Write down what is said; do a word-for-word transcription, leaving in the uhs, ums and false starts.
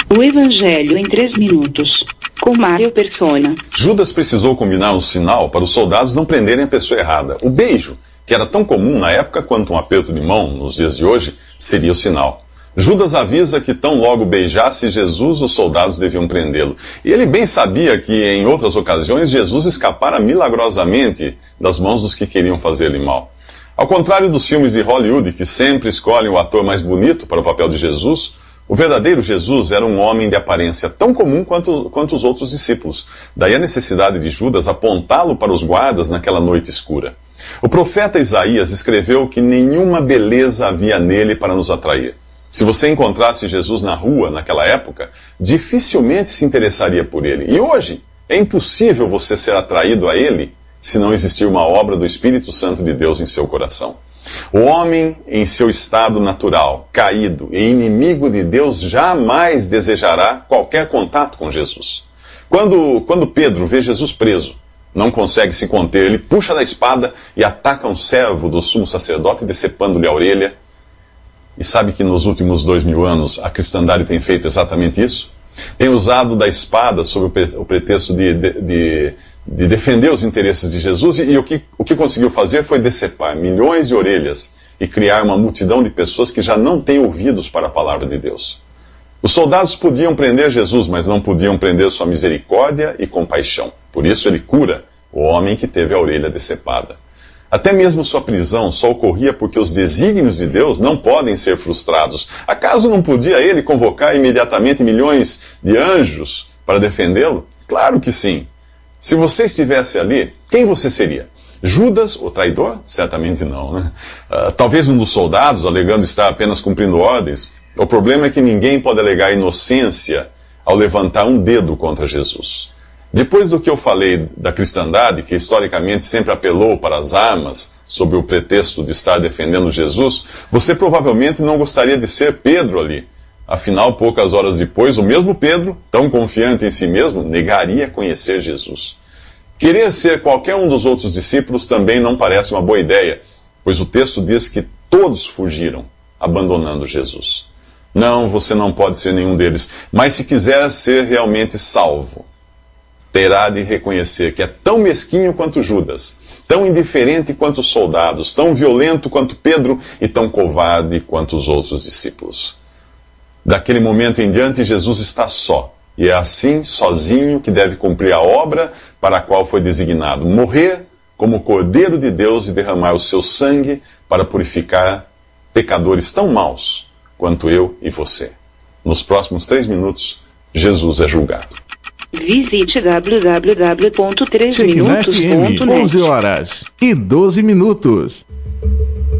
O Evangelho em três minutos, com Mário Persona. Judas precisou combinar um sinal para os soldados não prenderem a pessoa errada. O beijo, que era tão comum na época quanto um aperto de mão nos dias de hoje, seria o sinal. Judas avisa que tão logo beijasse Jesus, os soldados deviam prendê-lo. E ele bem sabia que, em outras ocasiões, Jesus escapara milagrosamente das mãos dos que queriam fazer-lhe mal. Ao contrário dos filmes de Hollywood, que sempre escolhem o ator mais bonito para o papel de Jesus, o verdadeiro Jesus era um homem de aparência tão comum quanto, quanto os outros discípulos. Daí a necessidade de Judas apontá-lo para os guardas naquela noite escura. O profeta Isaías escreveu que nenhuma beleza havia nele para nos atrair. Se você encontrasse Jesus na rua naquela época, dificilmente se interessaria por ele. E hoje, é impossível você ser atraído a ele se não existir uma obra do Espírito Santo de Deus em seu coração. O homem, em seu estado natural, caído e inimigo de Deus, jamais desejará qualquer contato com Jesus. Quando, quando Pedro vê Jesus preso, não consegue se conter, ele puxa da espada e ataca um servo do sumo sacerdote, decepando-lhe a orelha. E sabe que nos últimos dois mil anos a cristandade tem feito exatamente isso? Tem usado da espada sob o pretexto de, de, de, de defender os interesses de Jesus, e, e o, que, o que conseguiu fazer foi decepar milhões de orelhas e criar uma multidão de pessoas que já não têm ouvidos para a palavra de Deus. Os soldados podiam prender Jesus, mas não podiam prender sua misericórdia e compaixão. Por isso ele cura o homem que teve a orelha decepada. Até mesmo sua prisão só ocorria porque os desígnios de Deus não podem ser frustrados. Acaso não podia ele convocar imediatamente milhões de anjos para defendê-lo? Claro que sim. Se você estivesse ali, quem você seria? Judas, o traidor? Certamente não, né? Uh, talvez um dos soldados, alegando estar apenas cumprindo ordens. O problema é que ninguém pode alegar inocência ao levantar um dedo contra Jesus. Depois do que eu falei da cristandade, que historicamente sempre apelou para as armas, sob o pretexto de estar defendendo Jesus, você provavelmente não gostaria de ser Pedro ali. Afinal, poucas horas depois, o mesmo Pedro, tão confiante em si mesmo, negaria conhecer Jesus. Querer ser qualquer um dos outros discípulos também não parece uma boa ideia, pois o texto diz que todos fugiram, abandonando Jesus. Não, você não pode ser nenhum deles, mas se quiser ser realmente salvo, terá de reconhecer que é tão mesquinho quanto Judas, tão indiferente quanto os soldados, tão violento quanto Pedro e tão covarde quanto os outros discípulos. Daquele momento em diante, Jesus está só, e é assim, sozinho, que deve cumprir a obra para a qual foi designado, morrer como Cordeiro de Deus e derramar o seu sangue para purificar pecadores tão maus quanto eu e você. Nos próximos três minutos, Jesus é julgado. Visite w w w ponto três minutos ponto net. onze horas e doze minutos.